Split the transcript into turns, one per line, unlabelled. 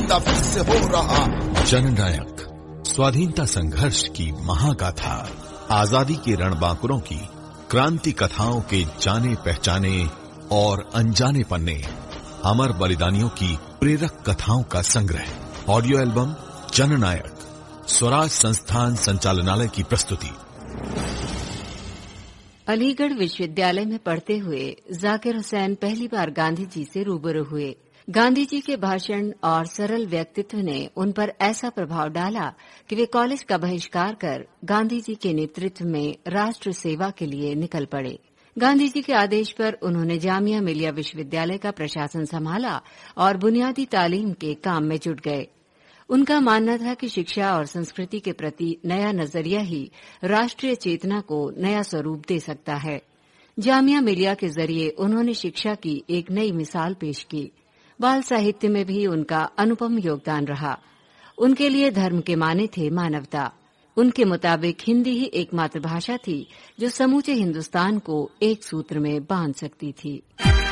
जिंदा फिर से हो रहा।
जननायक स्वाधीनता संघर्ष की महागाथा, आजादी के रणबांकुरों की क्रांति कथाओं के जाने पहचाने और अनजाने पन्ने, अमर बलिदानियों की प्रेरक कथाओं का संग्रह। ऑडियो एल्बम जननायक, स्वराज संस्थान संचालनालय की प्रस्तुति।
अलीगढ़ विश्वविद्यालय में पढ़ते हुए जाकिर हुसैन पहली बार गांधी जी से रूबरू हुए। गांधी जी के भाषण और सरल व्यक्तित्व ने उन पर ऐसा प्रभाव डाला कि वे कॉलेज का बहिष्कार कर गांधी जी के नेतृत्व में राष्ट्र सेवा के लिए निकल पड़े। गांधी जी के आदेश पर उन्होंने जामिया मिलिया विश्वविद्यालय का प्रशासन संभाला और बुनियादी तालीम के काम में जुट गए। उनका मानना था कि शिक्षा और संस्कृति के प्रति नया नजरिया ही राष्ट्रीय चेतना को नया स्वरूप दे सकता है। जामिया मिलिया के जरिए उन्होंने शिक्षा की एक नई मिसाल पेश की। बाल साहित्य में भी उनका अनुपम योगदान रहा। उनके लिए धर्म के माने थे मानवता। उनके मुताबिक हिंदी ही एकमात्र भाषा थी जो समूचे हिंदुस्तान को एक सूत्र में बांध सकती थी।